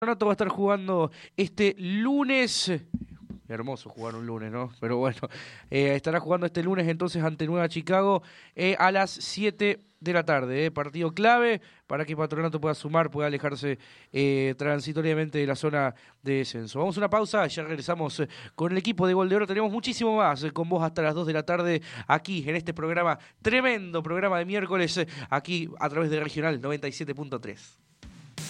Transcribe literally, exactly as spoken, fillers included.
Patronato va a estar jugando este lunes. Hermoso jugar un lunes, ¿no? Pero bueno, eh, estará jugando este lunes entonces ante Nueva Chicago eh, a las siete de la tarde. Eh, partido clave para que Patronato pueda sumar, pueda alejarse eh, transitoriamente de la zona de descenso. Vamos a una pausa, ya regresamos eh, con el equipo de Gol de Oro. Tenemos muchísimo más eh, con vos hasta las dos de la tarde aquí en este programa, tremendo programa de miércoles, eh, aquí a través de Regional noventa y siete punto tres.